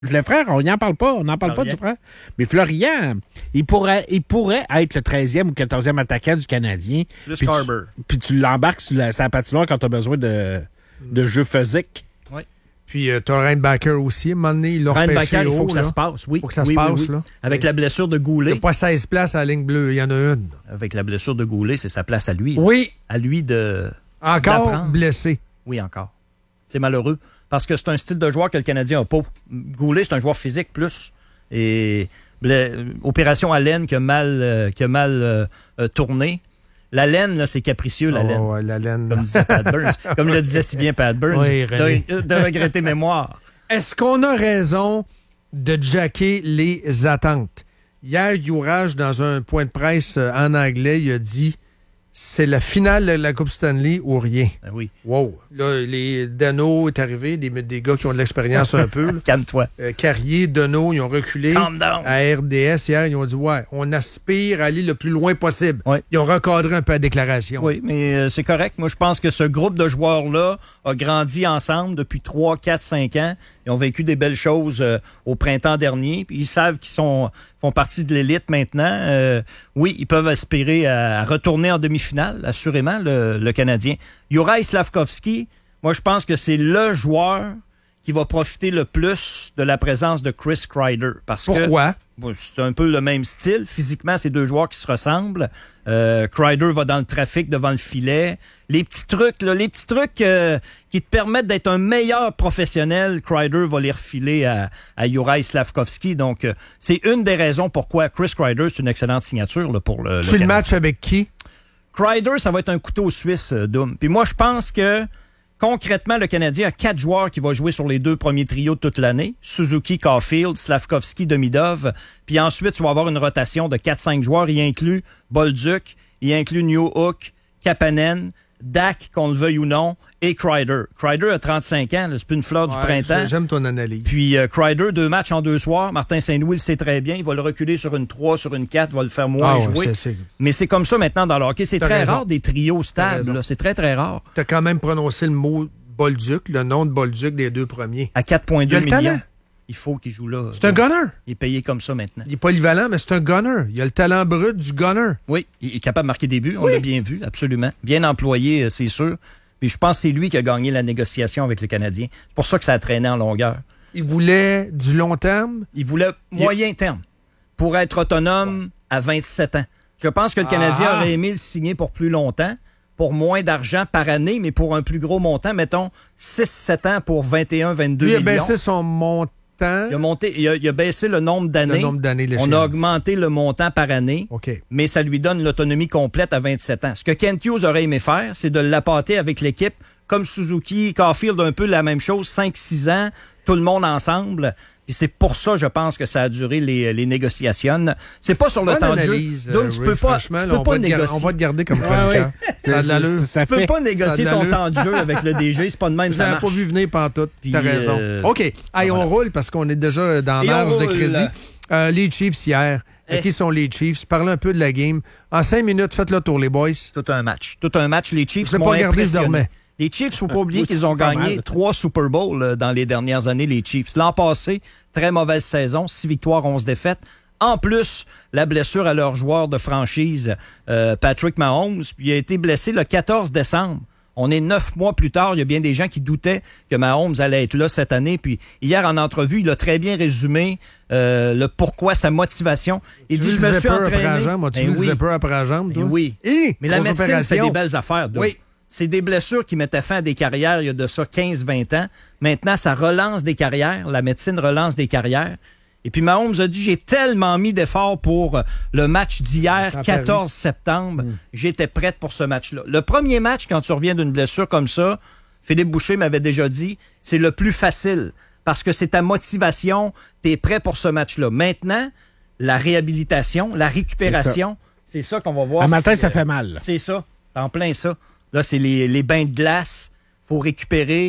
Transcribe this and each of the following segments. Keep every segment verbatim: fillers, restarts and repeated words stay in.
Le frère, on n'en parle pas. On n'en parle Florian. pas du frère. Mais Florian, il pourrait, il pourrait être le treizième ou quatorzième attaquant du Canadien. Plus puis Carber. Tu, puis tu l'embarques sur la, sur la patinoire quand tu as besoin de, de jeu physique. Oui. Puis euh, tu as Reinbacker aussi. À un moment donné, il l'a repêché il faut haut, que là. ça se passe. Oui. Il faut que ça oui, se passe. Oui, oui. Là. Avec la blessure de Goulet. Il n'y a pas seize places à la ligne bleue. Il y en a une. Avec la blessure de Goulet, c'est sa place à lui. Là. Oui. À lui de. Encore d'apprendre. blessé. Oui, encore. C'est malheureux. Parce que c'est un style de joueur que le Canadien n'a pas. Goulet, c'est un joueur physique plus. Et blé, opération à laine qui a mal, euh, qui a mal euh, euh, tourné. La laine, là, c'est capricieux, la oh, laine. Ouais, la laine. Comme disait Pat Burns. Comme le disait si bien Pat Burns. Oui, de, de regretter mémoire. Est-ce qu'on a raison de jacker les attentes? Hier, Yourage, dans un point de presse en anglais, il a dit c'est la finale de la Coupe Stanley ou rien. Ben oui. Wow. Là, les Dano est arrivé, des, des gars qui ont de l'expérience un peu. Calme-toi. Euh, Carrier, Dano, ils ont reculé. Calm down. À R D S, hier, ils ont dit ouais, on aspire à aller le plus loin possible. Ouais. Ils ont recadré un peu la déclaration. Oui, mais euh, c'est correct. Moi, je pense que ce groupe de joueurs-là a grandi ensemble depuis trois, quatre, cinq ans. Ils ont vécu des belles choses euh, au printemps dernier. Puis ils savent qu'ils sont font partie de l'élite maintenant. Euh, oui, ils peuvent aspirer à, à retourner en demi-finale, assurément, le, le Canadien. Juraj Slafkovský, moi, je pense que c'est le joueur qui va profiter le plus de la présence de Chris Kreider. Parce Pourquoi? Que, bon, c'est un peu le même style. Physiquement, c'est deux joueurs qui se ressemblent. Euh, Kreider va dans le trafic devant le filet. Les petits trucs, là, les petits trucs euh, qui te permettent d'être un meilleur professionnel, Kreider va les refiler à, à Juraj Slafkovský. Donc, euh, c'est une des raisons pourquoi Chris Kreider, c'est une excellente signature là, pour le, le Tu le match avec qui? Kreider, ça va être un couteau suisse, euh, Doom. Puis moi, je pense que concrètement, le Canadien a quatre joueurs qui vont jouer sur les deux premiers trios de toute l'année. Suzuki, Caulfield, Slafkovský, Demidov. Puis ensuite, tu vas avoir une rotation de quatre cinq joueurs. Il inclut Bolduc, il inclut Newhook, Kapanen, Dak, qu'on le veuille ou non, et Kreider. Kreider a trente-cinq ans, là, c'est plus une fleur ouais, du printemps. J'aime ton analyse. Puis euh, Kreider, deux matchs en deux soirs. Martin Saint-Louis le sait très bien. Il va le reculer sur une trois, sur une quatre, va le faire moins ah, jouer. Ouais, c'est, c'est... Mais c'est comme ça maintenant dans le hockey. C'est T'as très raison. rare des trios stables. Là. C'est très, très rare. Tu as quand même prononcé le mot Bolduc, le nom de Bolduc des deux premiers. À quatre virgule deux millions. millions. Talent. Il faut qu'il joue là. C'est un gunner. Il est payé comme ça maintenant. Il est polyvalent, mais c'est un gunner. Il a le talent brut du gunner. Oui, il est capable de marquer des buts. On oui. l'a bien vu, absolument. Bien employé, c'est sûr. Puis je pense que c'est lui qui a gagné la négociation avec le Canadien. C'est pour ça que ça a traîné en longueur. Il voulait du long terme? Il voulait moyen il... terme pour être autonome ouais. à vingt-sept ans. Je pense que le Canadien ah. aurait aimé le signer pour plus longtemps, pour moins d'argent par année, mais pour un plus gros montant, mettons six sept ans pour vingt et un vingt-deux millions. Lui a baissé son montant. Il a, monté, il, a, il a baissé le nombre d'années. Le nombre d'années, On a augmenté le montant par année, okay. mais ça lui donne l'autonomie complète à vingt-sept ans. Ce que Kent Hughes aurait aimé faire, c'est de l'appâter avec l'équipe, comme Suzuki, Caulfield, un peu la même chose, cinq six ans, tout le monde ensemble. Puis c'est pour ça, je pense, que ça a duré les, les négociations. C'est pas sur le Bonne temps analyse, de jeu. Donc, euh, tu peux Ray, pas, tu peux là, on pas va négocier. Gar- on va te garder comme ah, ouais. Ça ça, ça, ça tu fait, peux pas négocier ton temps de jeu avec le D G. C'est pas de même, je ça l'avais marche. pas vu venir pantoute. Puis, T'as raison. euh, OK. Allez, voilà. on roule parce qu'on est déjà dans la marge de crédit. Euh, les Chiefs hier. Eh. Qui sont les Chiefs? Parlez un peu de la game. En cinq minutes, faites le tour, les boys. Tout un match. Tout un match. Les Chiefs je m'ont pas regarder ce impressionné. Les Chiefs, il ne faut pas oublier qu'ils ont gagné mal. trois Super Bowls euh, dans les dernières années, les Chiefs. L'an passé, très mauvaise saison, six victoires, onze défaites. En plus, la blessure à leur joueur de franchise, euh, Patrick Mahomes, il a été blessé le quatorze décembre. On est neuf mois plus tard. Il y a bien des gens qui doutaient que Mahomes allait être là cette année. Puis hier, en entrevue, il a très bien résumé euh, le pourquoi, sa motivation. Il tu dit, je me suis entraîné... Après la jambe, tu ben le oui. zipper après la jambe, toi? Ben oui. Et, mais la médecine opération. fait des belles affaires. Donc. Oui. C'est des blessures qui mettaient fin à des carrières il y a de ça quinze vingt ans. Maintenant, ça relance des carrières. La médecine relance des carrières. Et puis Mahomes a dit, j'ai tellement mis d'efforts pour le match d'hier, quatorze septembre. Mmh. J'étais prête pour ce match-là. Le premier match, quand tu reviens d'une blessure comme ça, Philippe Boucher m'avait déjà dit, c'est le plus facile parce que c'est ta motivation, tu es prêt pour ce match-là. Maintenant, la réhabilitation, la récupération, c'est ça, c'est ça qu'on va voir. Un matin, si, ça euh, fait mal. C'est ça, en plein ça. Là, c'est les, les bains de glace, faut récupérer.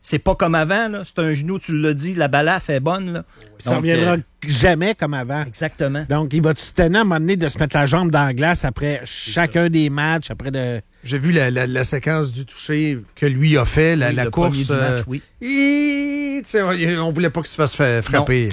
c'est pas comme avant, là. C'est un genou, tu l'as dit, la balafre est bonne, là. Ça ne reviendra euh, jamais comme avant. Exactement. Donc, il va se tenir à un moment donné de se mettre la jambe dans la glace après chacun des matchs, après de... J'ai vu la, la, la séquence du toucher que lui a fait, la, oui, la le course. du match, euh, oui. Et, on voulait pas qu'il se fasse frapper.